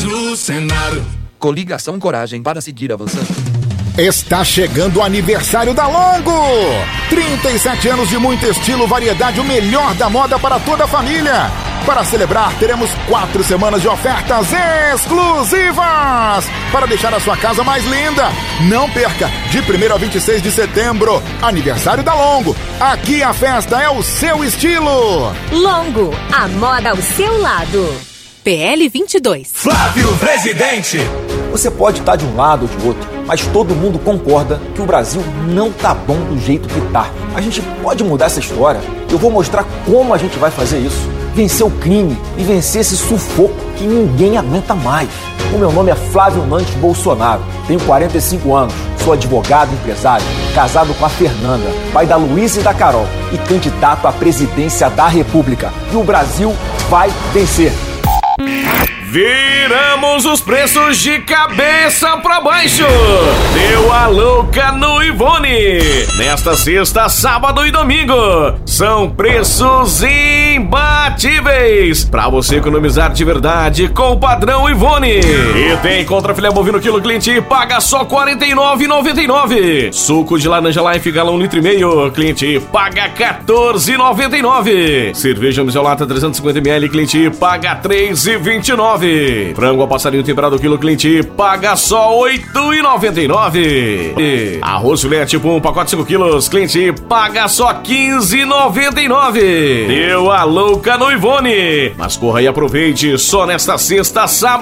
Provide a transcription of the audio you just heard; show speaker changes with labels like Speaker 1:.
Speaker 1: mais no cenário.
Speaker 2: Coligação Coragem para seguir avançando.
Speaker 3: Está chegando o aniversário da Longo! 37 anos de muito estilo, variedade, o melhor da moda para toda a família. Para celebrar, teremos 4 semanas de ofertas exclusivas para deixar a sua casa mais linda. Não perca, de 1º a 26 de setembro, aniversário da Longo. Aqui a festa é o seu estilo.
Speaker 4: Longo, a moda ao seu lado. PL 22.
Speaker 1: Flávio Presidente.
Speaker 5: Você pode estar de um lado ou de outro, mas todo mundo concorda que o Brasil não tá bom do jeito que tá. A gente pode mudar essa história. Eu vou mostrar como a gente vai fazer isso. Vencer o crime e vencer esse sufoco que ninguém aguenta mais. O meu nome é Flávio Nantes Bolsonaro, tenho 45 anos, sou advogado e empresário, casado com a Fernanda, pai da Luísa e da Carol e candidato à presidência da República. E o Brasil vai vencer.
Speaker 6: Viramos os preços de cabeça pra baixo. Deu a louca no Ivone. Nesta sexta, sábado e domingo, são preços imbatíveis pra você economizar de verdade com o padrão Ivone. E tem contra filé bovino quilo cliente paga só R$ 49,99. Suco de laranja Life galão 1,5 litro cliente paga R$ 14,99. Cerveja Miselata 350ml cliente paga R$ 3,29. Frango a passarinho temperado quilo cliente paga só R$ 8,99. Arroz filé tipo 1 pacote 5 quilos cliente paga só R$ 15,99. Deu a louca no Ivone. Mas corra e aproveite só nesta sexta, sábado